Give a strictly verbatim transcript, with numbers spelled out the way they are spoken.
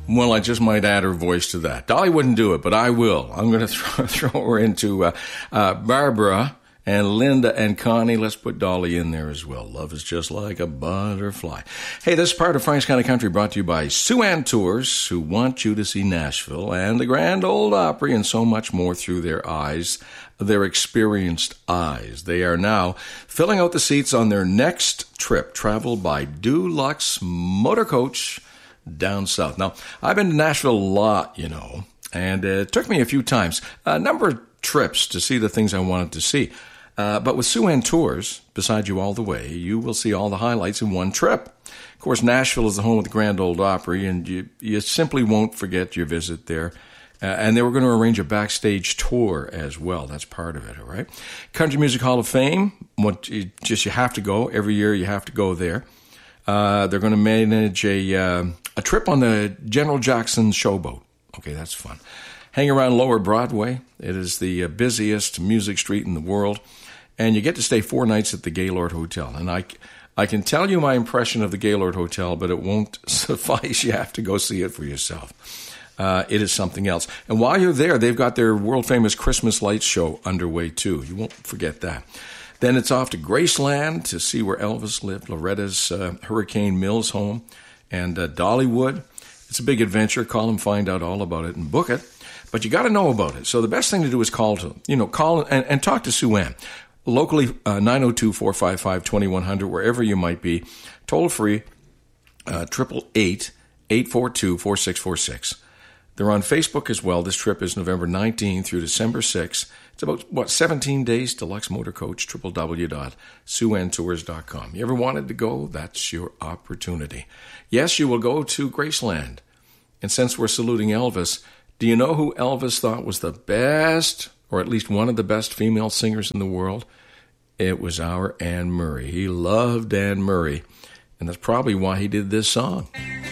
Well, I just might add her voice to that. Dolly wouldn't do it, but I will. I'm going to throw, throw her into uh, uh, Barbara and Linda and Connie. Let's put Dolly in there as well. Love is just like a butterfly. Hey, this part of Franks County Country brought to you by Sue-Ann Tours, who want you to see Nashville and the Grand Ole Opry and so much more through their eyes, their experienced eyes. They are now filling out the seats on their next trip, traveled by Dulux Motor Coach down south. Now, I've been to Nashville a lot, you know, and it took me a few times, a number of trips to see the things I wanted to see. Uh, but with Sue-Ann Tours, beside you all the way, you will see all the highlights in one trip. Of course, Nashville is the home of the Grand Ole Opry, and you, you simply won't forget your visit there. Uh, and they were going to arrange a backstage tour as well. That's part of it, all right? Country Music Hall of Fame, what you, just you have to go. Every year you have to go there. Uh, they're going to manage a, uh, a trip on the General Jackson Showboat. Okay, that's fun. Hang around Lower Broadway. It is the busiest music street in the world. And you get to stay four nights at the Gaylord Hotel. And I, I can tell you my impression of the Gaylord Hotel, but it won't suffice. You have to go see it for yourself. Uh, it is something else. And while you're there, they've got their world-famous Christmas lights show underway, too. You won't forget that. Then it's off to Graceland to see where Elvis lived, Loretta's uh, Hurricane Mills home, and uh, Dollywood. It's a big adventure. Call and find out all about it and book it. But you got to know about it. So the best thing to do is call to, you know, call and, and talk to Sue-Ann. Locally, uh, nine oh two, four five five, two one zero zero, wherever you might be. Toll free, uh, eight eight eight, eight four two, four six four six. They're on Facebook as well. This trip is November nineteenth through December sixth. It's about, what, seventeen days, Deluxe Motor Coach, w w w dot sue ann tours dot com. You ever wanted to go? That's your opportunity. Yes, you will go to Graceland. And since we're saluting Elvis, do you know who Elvis thought was the best, or at least one of the best female singers in the world? It was our Anne Murray. He loved Anne Murray, and that's probably why he did this song.